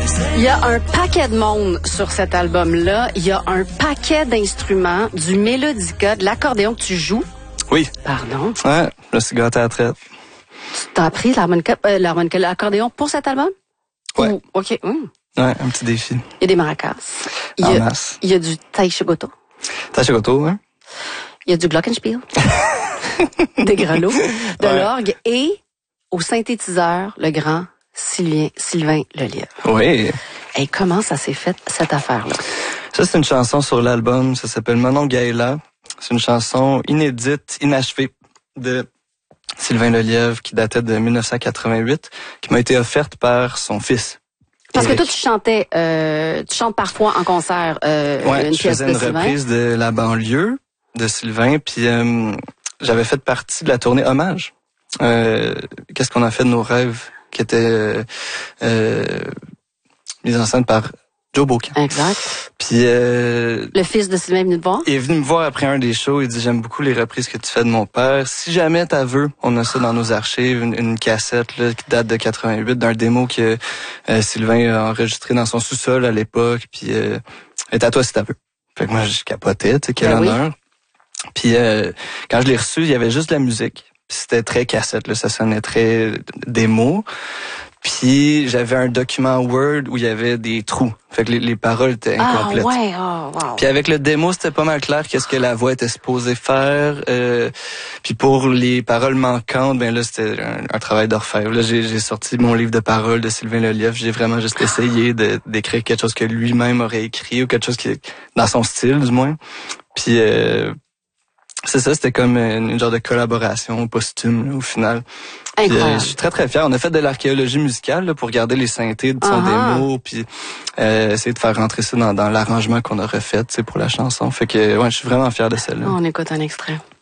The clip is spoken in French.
Il y a un paquet de monde sur cet album-là. Il y a un paquet d'instruments, du mélodica, de l'accordéon que tu joues. Oui. Pardon. Ouais, je suis gâté à la traite. Tu t'as appris l'accordéon pour cet album? Ouais. Ou, OK. Ouais, un petit défi. Il y a des maracas. En masse. Il y a du taishigoto. Taishigoto, hein? Il y a du glockenspiel. Des grelots, de l'orgue et au synthétiseur, le grand Sylvain Lelièvre. Oui. Et comment ça s'est fait, cette affaire-là? Ça, c'est une chanson sur l'album. Ça s'appelle Monongahela. C'est une chanson inédite, inachevée de Sylvain Lelièvre qui datait de 1988, qui m'a été offerte par son fils. Parce Éric. que toi, tu chantes parfois en concert une je pièce faisais de une Sylvain. reprise de La banlieue de Sylvain, puis j'avais fait partie de la tournée Hommage. Qu'est-ce qu'on a fait de nos rêves, qui était mise en scène par Joe Bocan. Exact. Puis Le fils de Sylvain est venu te voir? il est venu me voir après un des shows, il dit j'aime beaucoup les reprises que tu fais de mon père. Si jamais t'as veux, on a ça dans nos archives, une cassette là, qui date de 88 d'un démo que Sylvain a enregistré dans son sous-sol à l'époque, puis est à toi si t'as veux. Fait que moi je capotais, tu sais, quel honneur. Puis quand je l'ai reçu, il y avait juste de la musique. Puis c'était très cassette, là, ça sonnait très démo. Puis j'avais un document Word où il y avait des trous. Fait que les paroles étaient incomplètes. Ah ouais, oh, wow. Puis avec le démo, c'était pas mal clair qu'est-ce que la voix était supposée faire. Puis pour les paroles manquantes, ben là c'était un travail d'orfèvre. Là j'ai sorti mon livre de paroles de Sylvain Lelièvre. J'ai vraiment juste essayé d'écrire quelque chose que lui-même aurait écrit ou quelque chose qui dans son style du moins. Puis c'est ça, c'était comme une genre de collaboration posthume là, au final. Puis, je suis très très fier. On a fait de l'archéologie musicale là, pour garder les synthés de son démo, puis essayer de faire rentrer ça dans l'arrangement qu'on a refait, tu sais, pour la chanson. Fait que ouais, je suis vraiment fier de celle-là. On écoute un extrait.